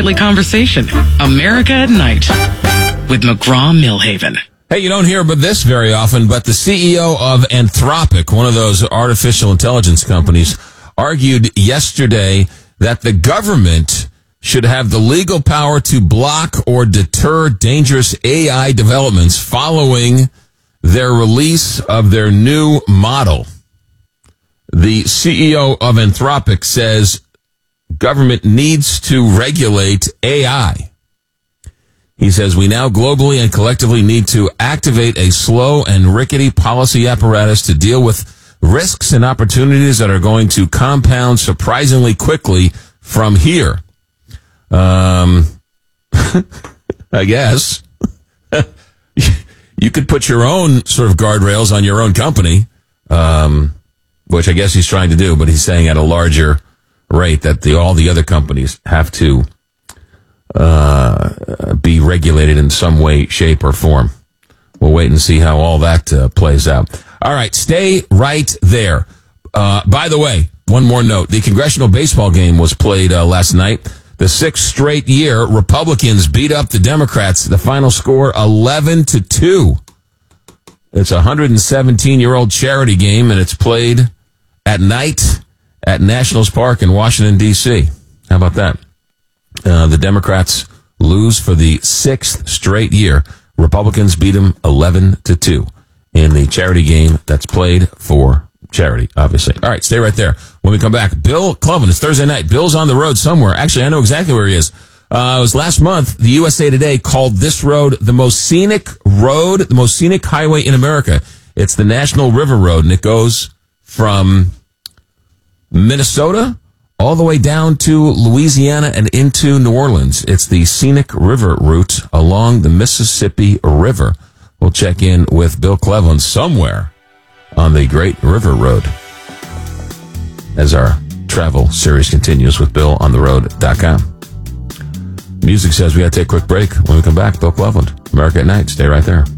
nightly conversation. America at Night with McGraw-Millhaven. Hey, you don't hear about this very often, but the CEO of Anthropic, one of those artificial intelligence companies, argued yesterday that the government should have the legal power to block or deter dangerous AI developments following their release of their new model. The CEO of Anthropic says government needs to regulate AI. He says, we now globally and collectively need to activate a slow and rickety policy apparatus to deal with risks and opportunities that are going to compound surprisingly quickly from here. I guess. You could put your own sort of guardrails on your own company, which I guess he's trying to do, but he's saying at a larger rate that all the other companies have to be regulated in some way, shape, or form. We'll wait and see how all that plays out. All right, stay right there. By the way, one more note. The congressional baseball game was played last night. The sixth straight year, Republicans beat up the Democrats. The final score, 11-2. It's a 117-year-old charity game, and it's played at night at Nationals Park in Washington, D.C. How about that? The Democrats lose for the sixth straight year. Republicans beat them 11-2 in the charity game that's played for charity, obviously. All right, stay right there. When we come back, Bill Cloven, it's Thursday night. Bill's on the road somewhere. Actually, I know exactly where he is. It was last month, the USA Today called this road the most scenic highway in America. It's the National River Road, and it goes from Minnesota all the way down to Louisiana and into New Orleans. It's the scenic river route along the Mississippi River. We'll check in with Bill Cleveland somewhere on the Great River Road as our travel series continues with BillOnTheRoad.com. Music says we got to take a quick break. When we come back, Bill Cleveland, America at Night. Stay right there.